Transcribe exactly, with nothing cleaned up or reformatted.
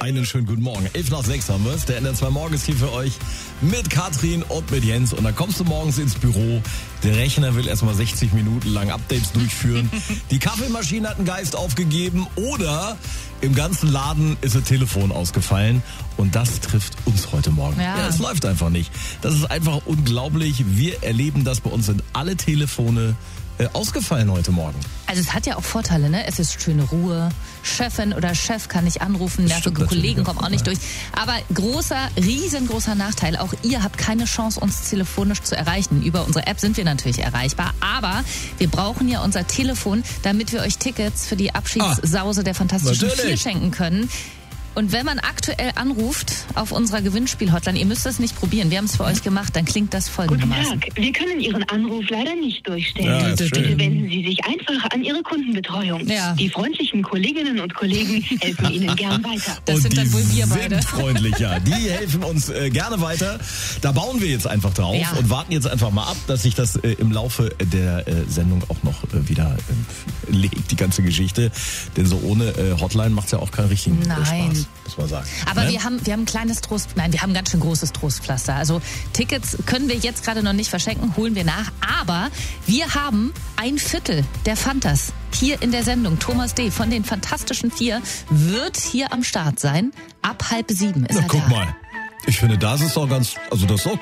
Einen schönen guten Morgen. elf nach sechs haben wir es. Der N R zwei Morgen ist hier für euch mit Katrin und mit Jens. Und dann kommst du morgens ins Büro. Der Rechner will erstmal sechzig Minuten lang Updates durchführen. Die Kaffeemaschine hat einen Geist aufgegeben oder im ganzen Laden ist das Telefon ausgefallen. Und das trifft uns heute Morgen. Ja. Ja, es läuft einfach nicht. Das ist einfach unglaublich. Wir erleben das. Bei uns sind alle Telefone äh, ausgefallen heute Morgen. Also es hat ja auch Vorteile, ne? Es ist schöne Ruhe. Chefin oder Chef kann nicht anrufen, nervige Stimmt, Kollegen kommen auch nicht ja. durch. Aber großer, riesengroßer Nachteil, auch ihr habt keine Chance, uns telefonisch zu erreichen. Über unsere App sind wir natürlich erreichbar, aber wir brauchen ja unser Telefon, damit wir euch Tickets für die Abschiedssause der Fantastischen natürlich. Vier schenken können. Und wenn man aktuell anruft auf unserer Gewinnspiel-Hotline, ihr müsst das nicht probieren, wir haben es für euch gemacht, dann klingt das Guten folgendermaßen. Tag, wir können Ihren Anruf leider nicht durchstellen. Ja, ist Bitte schön. wenden Sie sich einfach an Ihre Kundenbetreuung. Ja. Die freundlichen Kolleginnen und Kollegen helfen Ihnen gern weiter. Das und sind die dann wohl wir beide. sind freundlich, ja. Die helfen uns äh, gerne weiter. Da bauen wir jetzt einfach drauf Ja. und warten jetzt einfach mal ab, dass sich das äh, im Laufe der äh, Sendung auch noch äh, wieder äh, legt, die ganze Geschichte. Denn so ohne äh, Hotline macht es ja auch keinen richtigen äh, Nein. Spaß, muss man sagen. Aber Ne? wir haben, wir haben ein kleines Trost, nein, wir haben ein ganz schön großes Trostpflaster. Also Tickets können wir jetzt gerade noch nicht verschenken, holen wir nach. Aber wir haben ein Viertel der Fantas hier in der Sendung. Thomas D. von den Fantastischen Vier wird hier am Start sein. Ab halb sieben ist Na, er guck da. mal. Ich finde, das ist doch ganz, also das ist doch